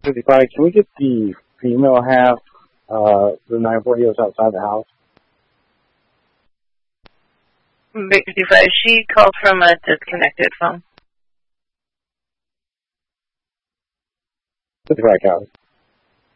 55, can we get the female half, the 940 was outside the house? Big 55, she called from a disconnected phone. 55 County.